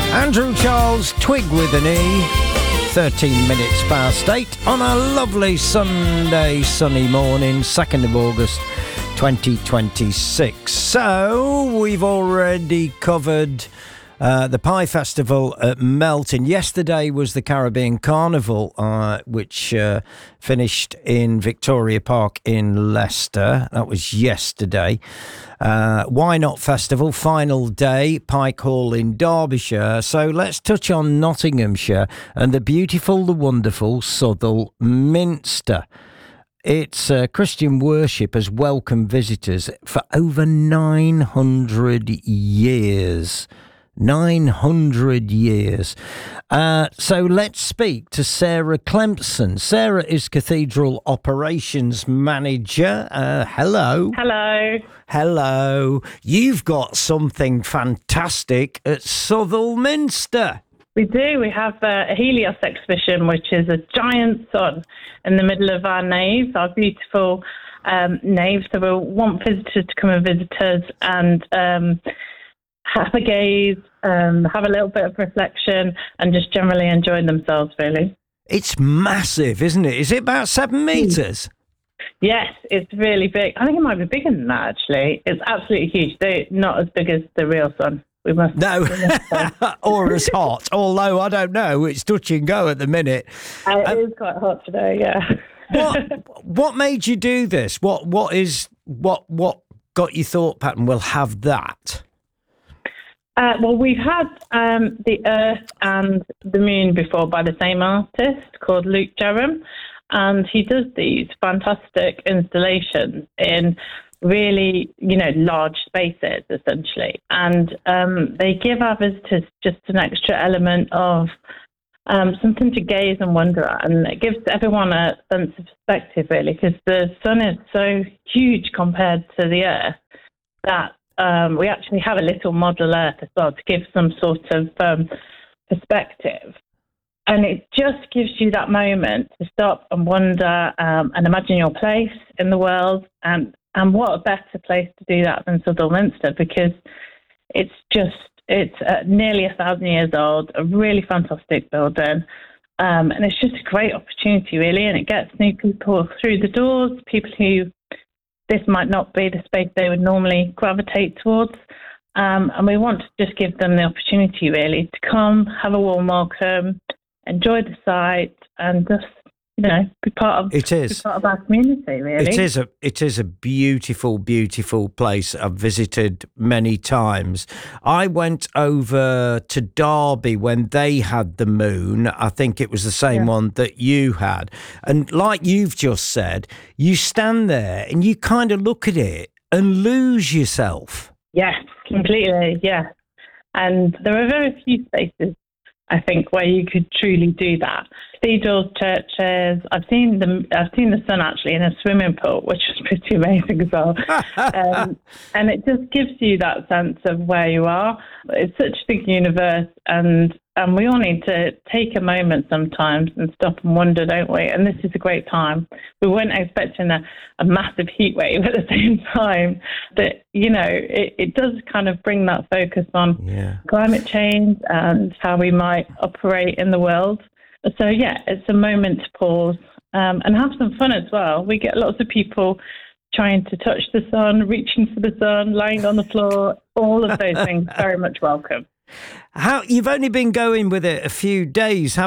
Andrew Charles, Twig with an E, 13 minutes past 8 on a lovely Sunday sunny morning, 2nd of August 2026. So we've already covered the Pie Festival at Melton. Yesterday was the Caribbean Carnival, which finished in Victoria Park in Leicester. That was yesterday. Why Not Festival, final day, Pike Hall in Derbyshire. So let's touch on Nottinghamshire and the beautiful, the wonderful Southwell Minster. Its Christian worship has welcomed visitors for over 900 years. 900 years. So let's speak to Sarah Clempson. Sarah is Cathedral Operations Manager. Hello. Hello. Hello. You've got something fantastic at Southwell Minster. We do. We have a Helios exhibition, which is a giant sun in the middle of our nave, our beautiful nave. So we want visitors to come and visit us and have a gaze, have a little bit of reflection, and just generally enjoy themselves, really. It's massive, isn't it? Is it about 7 metres? Yes, it's really big. I think it might be bigger than that, actually. It's absolutely huge. They're not as big as the real sun. No, or as hot, although I don't know. It's touch and go at the minute. It is quite hot today, yeah. What made you do this? What got your thought pattern? We'll have that. Well, we've had the Earth and the Moon before by the same artist called Luke Jerram, and he does these fantastic installations in really, large spaces, essentially. And they give our visitors just an extra element of something to gaze and wonder at. And it gives everyone a sense of perspective, really, because the sun is so huge compared to the Earth that we actually have a little model Earth as well to give some sort of perspective. And it just gives you that moment to stop and wonder and imagine your place in the world. And what a better place to do that than Southwell Minster, because it's nearly 1,000 years old, a really fantastic building. And it's just a great opportunity, really. And it gets new people through the doors, people who this might not be the space they would normally gravitate towards. And we want to just give them the opportunity, really, to come, have a warm welcome, enjoy the site, and just, be part of our community, really. It is a beautiful, beautiful place. I've visited many times. I went over to Derby when they had the moon. I think it was the same one that you had. And like you've just said, you stand there and you kind of look at it and lose yourself. Yes, completely, yeah. And there are very few spaces, I think, where you could truly do that. Cathedrals, churches. I've seen the sun actually in a swimming pool, which was pretty amazing as well. And it just gives you that sense of where you are. It's such a big universe, and we all need to take a moment sometimes and stop and wonder, don't we? And this is a great time. We weren't expecting a massive heat wave at the same time. But, it does kind of bring that focus on climate change and how we might operate in the world. So, it's a moment to pause and have some fun as well. We get lots of people trying to touch the sun, reaching for the sun, lying on the floor, all of those things very much welcome. You've only been going with it a few days, haven't